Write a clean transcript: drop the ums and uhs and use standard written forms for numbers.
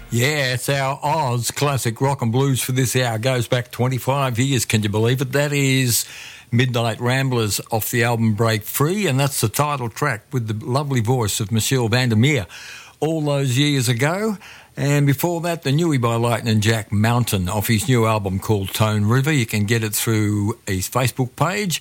Yeah, it's our Oz classic rock and blues for this hour. Goes back 25 years, can you believe it? That is Midnight Ramblers off the album Break Free, and that's the title track with the lovely voice of Michelle Vandermeer all those years ago. And before that, the Newie by Lightning Jack Mountain off his new album called Tone River. You can get it through his Facebook page